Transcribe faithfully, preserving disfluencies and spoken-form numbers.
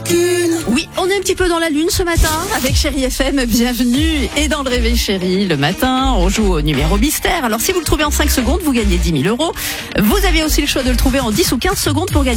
aucune. Oui, on est un petit peu dans la lune ce matin avec Chérie F M. Bienvenue et dans le Réveil Chérie. Le matin, on joue au numéro mystère. Alors si vous le trouvez en cinq secondes, vous gagnez dix mille euros. Vous avez aussi le choix de le trouver en dix ou quinze secondes pour gagner